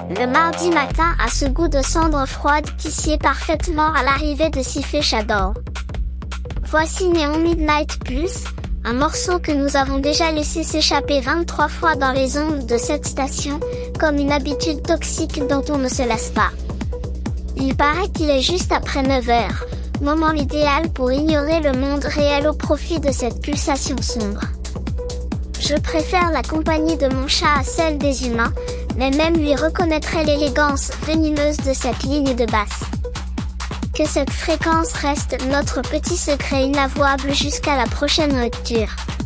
Le mardi matin a ce goût de cendre froide qui sied parfaitement à l'arrivée de Siffé Shadow. Voici Neon Midnight Pulse, un morceau que nous avons déjà laissé s'échapper 23 fois dans les ondes de cette station, comme une habitude toxique dont on ne se lasse pas. Il paraît qu'il est juste après 9h, moment idéal pour ignorer le monde réel au profit de cette pulsation sombre. Je préfère la compagnie de mon chat à celle des humains, mais même lui reconnaîtrait l'élégance venimeuse de cette ligne de basse. Que cette fréquence reste notre petit secret inavouable jusqu'à la prochaine rupture.